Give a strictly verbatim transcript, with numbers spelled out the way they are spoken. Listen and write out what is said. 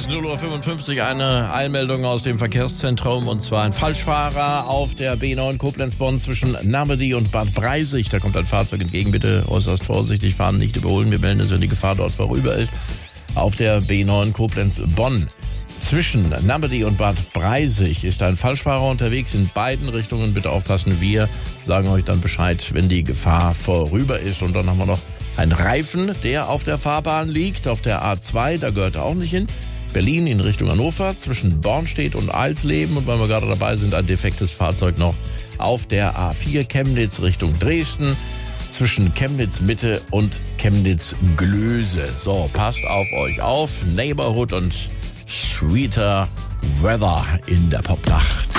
null Uhr fünfundfünfzig eine Eilmeldung aus dem Verkehrszentrum, und zwar ein Falschfahrer auf der B neun Koblenz-Bonn zwischen Narmedy und Bad Breisig. Da kommt ein Fahrzeug entgegen, bitte äußerst vorsichtig fahren, nicht überholen. Wir melden es, wenn die Gefahr dort vorüber ist. Auf der B neun Koblenz-Bonn zwischen Narmedy und Bad Breisig ist ein Falschfahrer unterwegs in beiden Richtungen. Bitte aufpassen, wir sagen euch dann Bescheid, wenn die Gefahr vorüber ist. Und dann haben wir noch einen Reifen, der auf der Fahrbahn liegt, auf der A zwei, da gehört er auch nicht hin. Berlin in Richtung Hannover, zwischen Bornstedt und Alsleben. Und weil wir gerade dabei sind, ein defektes Fahrzeug noch auf der A vier Chemnitz Richtung Dresden, zwischen Chemnitz Mitte und Chemnitz Glöse. So, passt auf euch auf. Neighborhood und Sweeter Weather in der Popnacht.